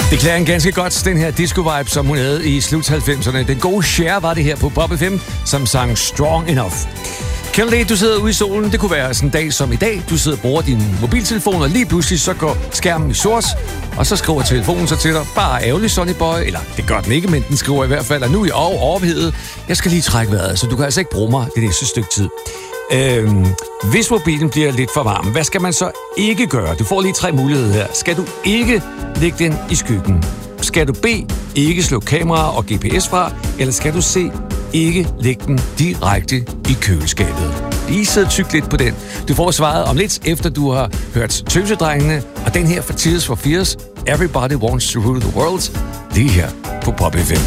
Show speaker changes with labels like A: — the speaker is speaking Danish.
A: Det klæder en ganske godt, den her disco-vibe, som hun havde i slut 90'erne. Den gode Cher var det her på Pop FM, som sang Strong Enough. Kender du sidder ude i solen, det kunne være sådan en dag som i dag. Du sidder og bruger din mobiltelefon, og lige pludselig så går skærmen i sort, og så skriver telefonen så til dig, bare ærgerlig Sonny Boy, eller det gør den ikke, men den skriver i hvert fald, at nu er jeg overophedet. Jeg skal lige trække vejret, så du kan altså ikke bruge mig det næste stykke tid. Hvis mobilen bliver lidt for varm, hvad skal man så ikke gøre? Du får lige 3 muligheder her. Skal du ikke lægge den i skyggen? Skal du B, ikke slå kamera og GPS fra? Eller skal du C, ikke lægge den direkte i køleskabet? Lige sidde tyk lidt på den. Du får svaret om lidt, efter du har hørt Tøsedrengene, og den her for Tears for Fears, Everybody Wants to Rule the World, det her på Pop FM.